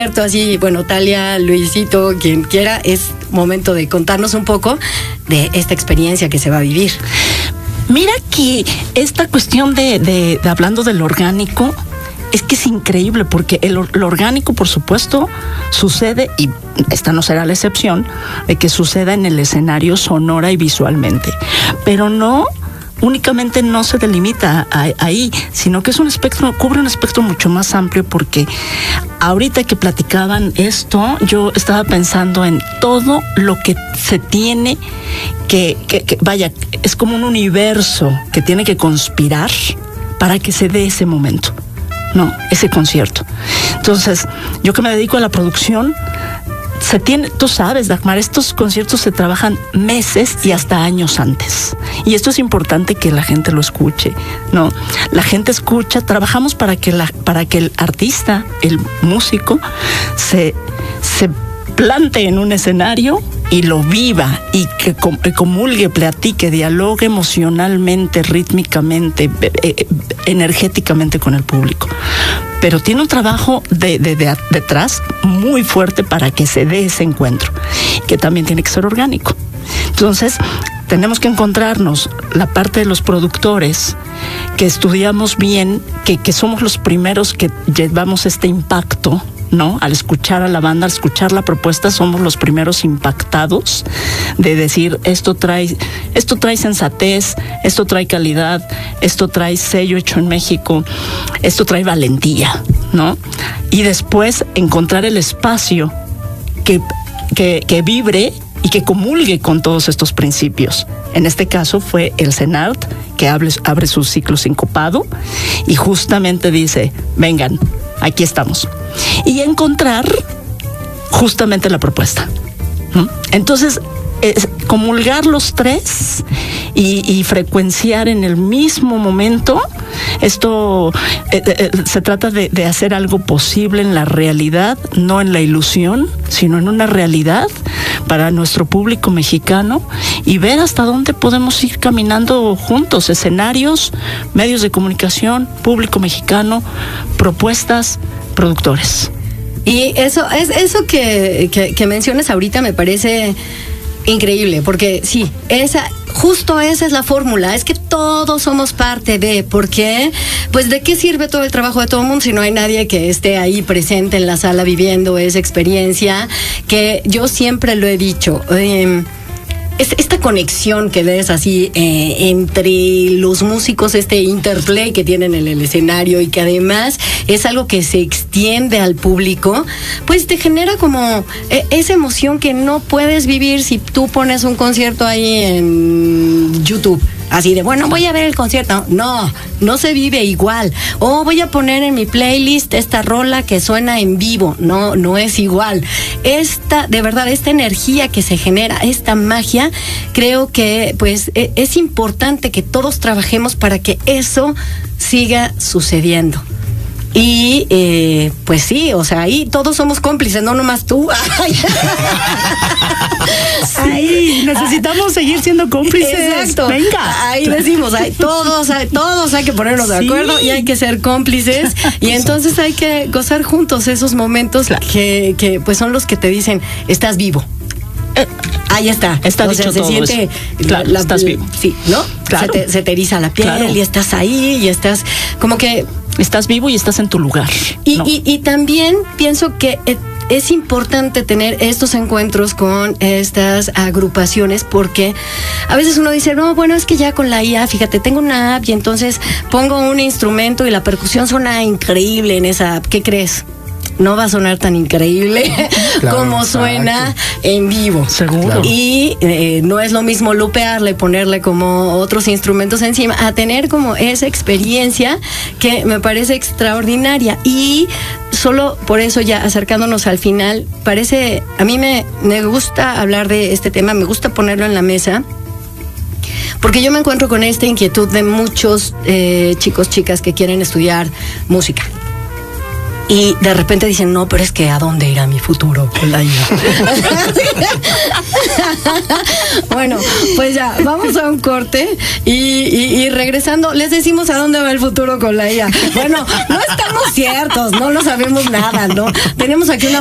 Así, bueno, Talia, Luisito, quien quiera, es momento de contarnos un poco de esta experiencia que se va a vivir. Mira que esta cuestión de hablando del orgánico, es que es increíble porque lo orgánico, por supuesto, sucede, y esta no será la excepción, de que suceda en el escenario sonora y visualmente, pero no únicamente no se delimita ahí, sino que es un espectro, cubre un espectro mucho más amplio, porque ahorita que platicaban esto, yo estaba pensando en todo lo que se tiene que vaya, es como un universo que tiene que conspirar para que se dé ese momento, ¿no? Ese concierto. Entonces, yo que me dedico a la producción, tú sabes, Dagmar, estos conciertos se trabajan meses y hasta años antes. Y esto es importante que la gente lo escuche, ¿no? La gente escucha, trabajamos para que el artista, el músico, se plante en un escenario y lo viva, y que comulgue, platique, dialogue emocionalmente, rítmicamente, energéticamente con el público. Pero tiene un trabajo detrás muy fuerte para que se dé ese encuentro, que también tiene que ser orgánico. Entonces, tenemos que encontrarnos la parte de los productores, que estudiamos bien, que somos los primeros que llevamos este impacto, ¿no? Al escuchar a la banda, al escuchar la propuesta, somos los primeros impactados de decir, esto trae sensatez, esto trae calidad, esto trae sello hecho en México, esto trae valentía, ¿no? Y después encontrar el espacio que vibre y que comulgue con todos estos principios. En este caso fue el CENART, que abre su ciclo sincopado y justamente dice, vengan, aquí estamos. Y encontrar justamente la propuesta, ¿no? Entonces, comulgar los tres y frecuenciar en el mismo momento, esto se trata de hacer algo posible en la realidad, no en la ilusión, sino en una realidad para nuestro público mexicano, y ver hasta dónde podemos ir caminando juntos, escenarios, medios de comunicación, público mexicano, propuestas, productores. Y eso que mencionas ahorita me parece increíble, porque sí, justo esa es la fórmula, es que todos somos parte de, porque pues de qué sirve todo el trabajo de todo el mundo si no hay nadie que esté ahí presente en la sala viviendo esa experiencia, que yo siempre lo he dicho, esta conexión que ves así entre los músicos, este interplay que tienen en el escenario, y que además es algo que se extiende al público, pues te genera como esa emoción que no puedes vivir si tú pones un concierto ahí en YouTube. Así de, bueno, voy a ver el concierto. No se vive igual. O voy a poner en mi playlist esta rola que suena en vivo. No es igual. De verdad, esta energía que se genera, esta magia, creo que pues es importante que todos trabajemos para que eso siga sucediendo. Y pues sí, o sea, ahí todos somos cómplices, no nomás tú. Sí, necesitamos seguir siendo cómplices. Exacto. Venga. Ahí decimos, todos hay que ponernos de acuerdo, y hay que ser cómplices, y entonces hay que gozar juntos esos momentos, claro, que pues son los que te dicen, estás vivo. Ahí está. Está dicho todo. Se siente, claro, estás vivo. Sí, ¿no? Claro. Se te eriza la piel, claro, y estás ahí, y estás como que estás vivo y estás en tu lugar. Y también pienso que es importante tener estos encuentros con estas agrupaciones, porque a veces uno dice, no, bueno, es que ya con la IA, fíjate, tengo una app y entonces pongo un instrumento y la percusión suena increíble en esa app. ¿Qué crees? No va a sonar tan increíble, claro, como suena en vivo. Seguro. Y no es lo mismo lupearle, ponerle como otros instrumentos encima, a tener como esa experiencia que me parece extraordinaria. Y solo por eso, ya acercándonos al final, a mí me gusta hablar de este tema, me gusta ponerlo en la mesa, porque yo me encuentro con esta inquietud de muchos chicos, chicas que quieren estudiar música. y de repente dicen, no, pero es que ¿a dónde irá mi futuro con la IA? Bueno, pues ya, vamos a un corte y regresando, les decimos a dónde va el futuro con la IA. Bueno, no estamos ciertos, no lo sabemos nada, ¿no? Tenemos aquí una